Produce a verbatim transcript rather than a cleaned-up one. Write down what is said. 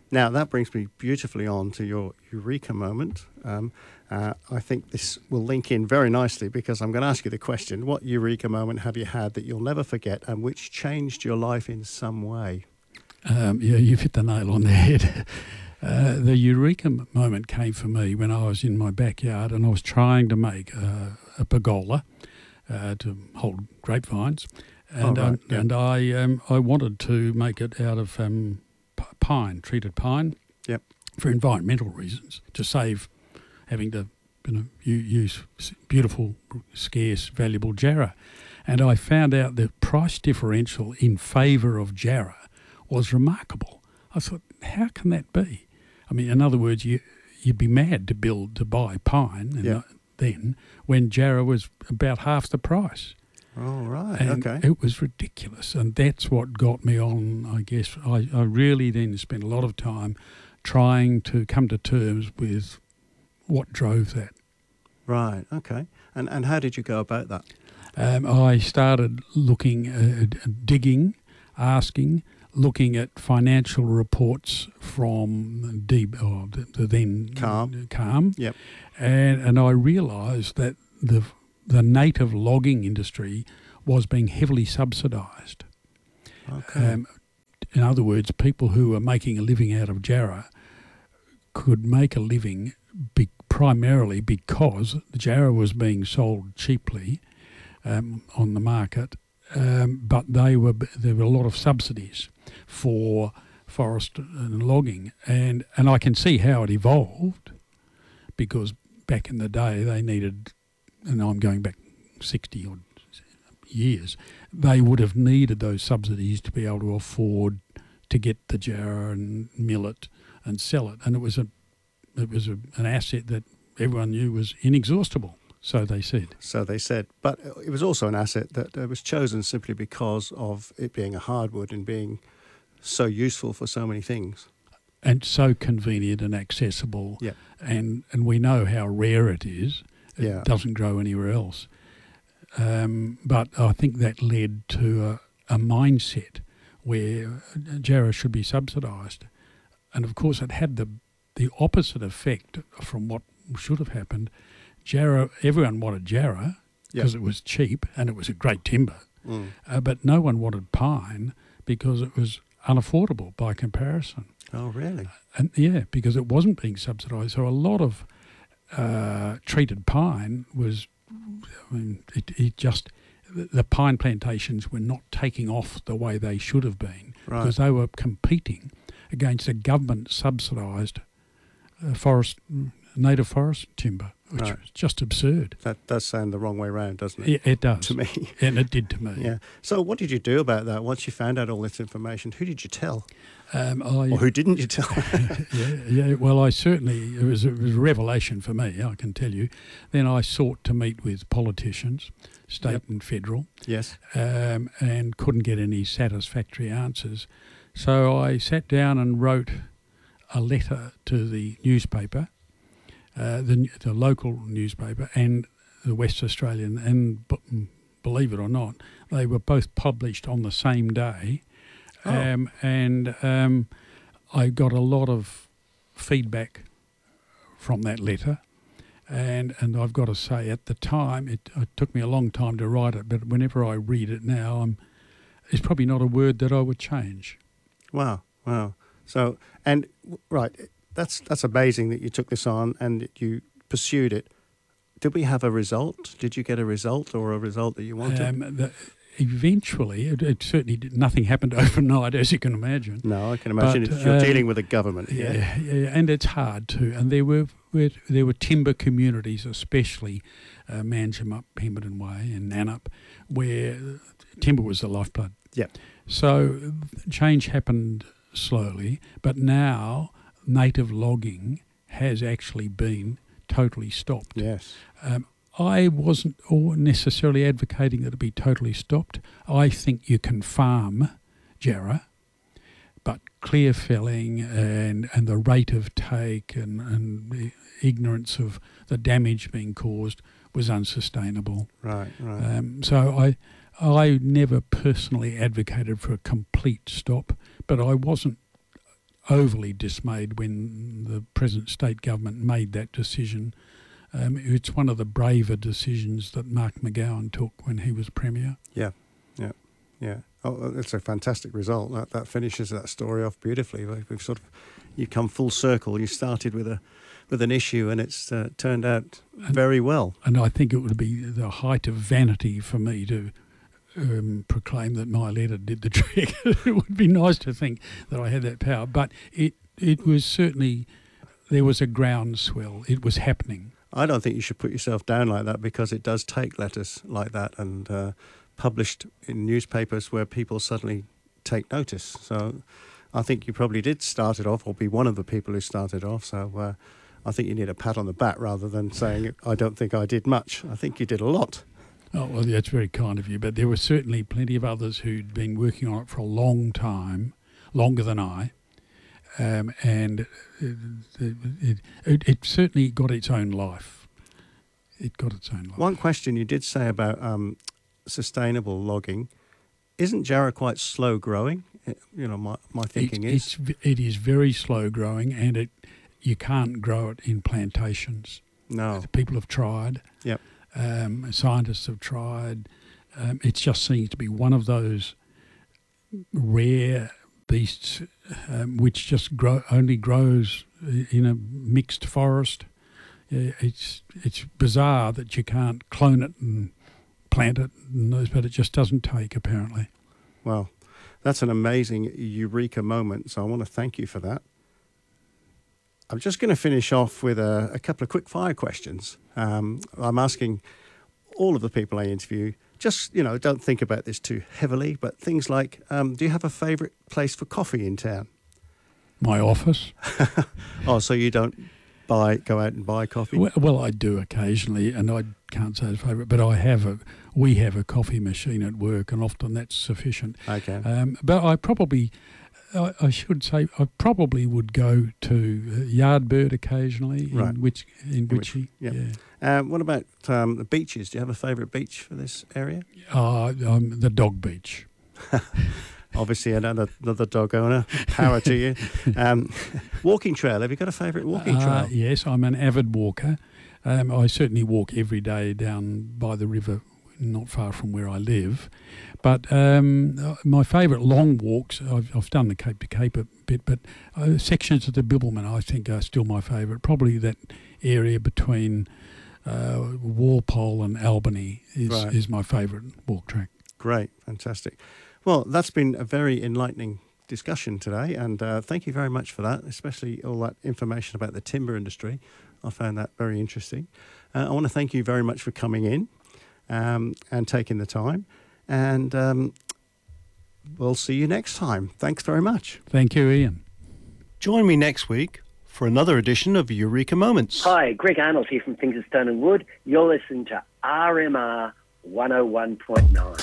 Now, that brings me beautifully on to your eureka moment. Um, uh, I think this will link in very nicely because I'm going to ask you the question, what eureka moment have you had that you'll never forget and which changed your life in some way? Um, yeah, you've hit the nail on the head. Uh, the eureka moment came for me when I was in my backyard and I was trying to make uh, a pergola uh, to hold grapevines. And, oh, right. um, yeah. and I um, I wanted to make it out of um, p- pine, treated pine, Yep. for environmental reasons, to save having to you know, u- use beautiful, scarce, valuable jarrah. And I found out the price differential in favour of jarrah was remarkable. I thought, how can that be? I mean, in other words, you, you'd be mad to build, to buy pine and Yep. not then when jarrah was about half the price. Oh, right, And okay. it was ridiculous, and that's what got me on, I guess. I, I really then spent a lot of time trying to come to terms with what drove that. Right, okay. And and how did you go about that? Um, I started looking, uh, digging, asking, looking at financial reports from D, or the, the then Calm. Calm, Yep. and and I realised that the the native logging industry was being heavily subsidised. Okay. Um, in other words, people who are making a living out of jarrah could make a living be- primarily because the jarrah was being sold cheaply um, on the market, um, but they were there were a lot of subsidies for forest and logging, and and I can see how it evolved, because back in the day they needed, and I'm going back sixty odd years, they would have needed those subsidies to be able to afford to get the jarrah and mill it and sell it, and it was a it was a, an asset that everyone knew was inexhaustible. So they said. So they said. But it was also an asset that uh, was chosen simply because of it being a hardwood and being so useful for so many things. And so convenient and accessible. Yeah. And and we know how rare it is. It Yeah. doesn't grow anywhere else. Um, but I think that led to a, a mindset where jarrah should be subsidised. And of course it had the the opposite effect from what should have happened. Jarrah, everyone wanted jarrah because Yeah. it was cheap and it was a great timber. Mm. Uh, but no one wanted pine because it was unaffordable by comparison. Oh, really? And yeah, because it wasn't being subsidised. So a lot of uh, treated pine was, I mean, it, it just, the, the pine plantations were not taking off the way they should have been, Right. because they were competing against a government subsidised uh, forest, native forest timber, which Right. was just absurd. That does sound the wrong way round, doesn't it? It, it does. To me. And it did to me. Yeah. So what did you do about that once you found out all this information? Who did you tell? Um, I, Or who didn't you tell? yeah, yeah. Well, I certainly it was, it was a revelation for me, I can tell you. Then I sought to meet with politicians, state Yep. and federal, Yes. um, and couldn't get any satisfactory answers. So I sat down and wrote a letter to the newspaper, uh, the the local newspaper, and the West Australian, and b- believe it or not, they were both published on the same day. Oh. Um, and um, I got a lot of feedback from that letter, and and I've got to say, at the time, it, it took me a long time to write it, but whenever I read it now, I'm, it's probably not a word that I would change. Wow. Wow. So, and w- right, that's that's amazing that you took this on and that you pursued it. Did we have a result? Did you get a result or a result that you wanted? Um, the, eventually, it, it certainly did, nothing happened overnight, as you can imagine. no, I can imagine but, if you're um, dealing with a government. Yeah. Yeah, yeah, and it's hard too. And there were, were there were timber communities, especially uh, Manjimup, Pemberton Way, and Nannup, where timber was the lifeblood. Yeah. So change happened slowly, but now native logging has actually been totally stopped. Yes. Um, I wasn't all necessarily advocating that it be totally stopped. I think you can farm jarrah, but clear felling and, and the rate of take and, and the ignorance of the damage being caused was unsustainable. Right. Right. Um, so I I never personally advocated for a complete stop, but I wasn't overly dismayed when the present state government made that decision. Um, it's one of the braver decisions that Mark McGowan took when he was Premier. Yeah, yeah, yeah. Oh, it's a fantastic result. That that finishes that story off beautifully. We've sort of, you come full circle. You started with a with an issue, and it's uh, turned out very well. And I think it would be the height of vanity for me to um, proclaim that my letter did the trick. It would be nice to think that I had that power, but it it was certainly, there was a groundswell. It was happening. I don't think you should put yourself down like that, because it does take letters like that and uh, published in newspapers where people suddenly take notice. So I think you probably did start it off, or be one of the people who started off. So uh, I think you need a pat on the back rather than saying, I don't think I did much. I think you did a lot. Oh, well, that's very kind of you. But there were certainly plenty of others who'd been working on it for a long time, longer than I. Um, and it, it, it, it certainly got its own life. It got its own life. One question you did say about um, sustainable logging, isn't Jarrah quite slow growing? You know, my, my thinking it, is... It's, it is very slow growing, and it you can't grow it in plantations. No. People have tried. Yep. Um, scientists have tried. Um, it just seems to be one of those rare beasts um, which just grow, only grows in a mixed forest. Yeah, it's it's bizarre that you can't clone it and plant it and those, but it just doesn't take, apparently. Well, that's an amazing eureka moment, so I want to thank you for that. I'm just going to finish off with a, a couple of quick fire questions. Um, I'm asking all of the people I interview, just, you know, don't think about this too heavily, but things like, um, do you have a favourite place for coffee in town? My office. Oh, so you don't buy, go out and buy coffee? Well, well I do occasionally, and I can't say it's favourite, but I have a, we have a coffee machine at work, and often that's sufficient. Okay. Um, but I probably, I, I should say, I probably would go to Yardbird occasionally, Right. in which, in which, Which- yeah. yeah. Um, what about um, the beaches? Do you have a favourite beach for this area? Uh, um, the Dog Beach. Obviously, another, another dog owner. Power to you. Um, walking trail. Have you got a favourite walking Uh, trail? yes, I'm an avid walker. Um, I certainly walk every day down by the river, not far from where I live. But um, my favourite long walks, I've, I've done the Cape to Cape a bit, but uh, sections of the Bibbulmun I think are still my favourite. Probably that area between uh, Walpole and Albany is, Right. is my favourite walk track. Great, fantastic. Well, that's been a very enlightening discussion today, and uh, thank you very much for that, especially all that information about the timber industry. I found that very interesting. Uh, I want to thank you very much for coming in um, and taking the time, and um, we'll see you next time. Thanks very much. Thank you, Ian. Join me next week for another edition of Eureka Moments. Hi, Greg Arnold here from Things of Stone and Wood. You're listening to R M R one oh one point nine.